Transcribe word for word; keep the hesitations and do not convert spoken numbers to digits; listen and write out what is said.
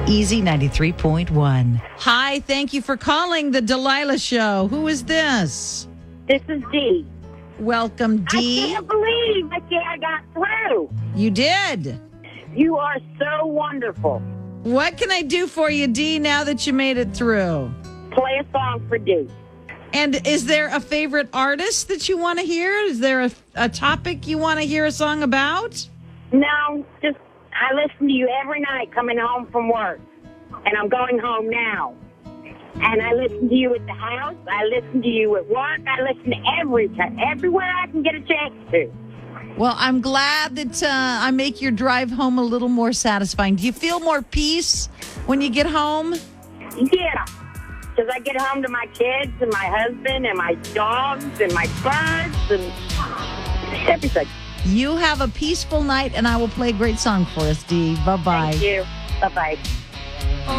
Easy ninety-three point one. Hi, thank you for calling the Delilah Show. Who is this? This is Dee. Welcome, I Dee. can't believe I can't- I got through. You did. You are so wonderful. What can I do for you, Dee, now that you made it through? Play a song for Dee. And is there a favorite artist that you want to hear? Is there a, a topic you want to hear a song about? No, just I listen to you every night coming home from work. And I'm going home now. And I listen to you at the house. I listen to you at work. I listen to every time, everywhere I can get a chance to. Well, I'm glad that uh, I make your drive home a little more satisfying. Do you feel more peace when you get home? Yeah. Because I get home to my kids and my husband and my dogs and my birds and everything. You have a peaceful night, and I will play a great song for us, Dee. Bye-bye. Thank you. Bye-bye.